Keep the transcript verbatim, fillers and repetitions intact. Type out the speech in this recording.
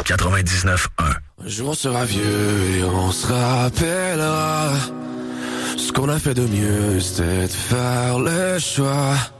quatre-vingt-dix-neuf un. Un jour on sera vieux et on se rappellera. Ce qu'on a fait de mieux, c'était de faire le choix